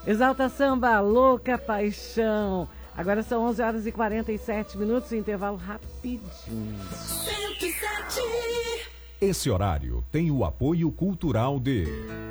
Exalta Samba, Louca Paixão. Agora são 11h47, intervalo rapidinho. 107. Esse horário tem o apoio cultural de